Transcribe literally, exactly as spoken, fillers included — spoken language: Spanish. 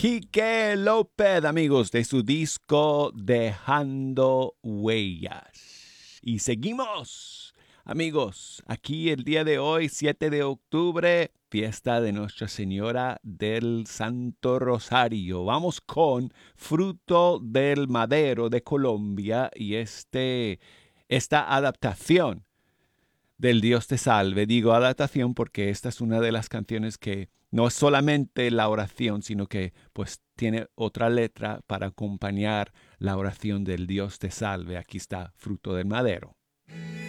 Quique López, amigos, de su disco Dejando Huellas. Y seguimos, amigos, aquí el día de hoy, siete de octubre, fiesta de Nuestra Señora del Santo Rosario. Vamos con Fruto del Madero de Colombia y este, esta adaptación del Dios te salve. Digo adaptación porque esta es una de las canciones que no es solamente la oración, sino que pues tiene otra letra para acompañar la oración del Dios te salve. Aquí está Fruto del Madero.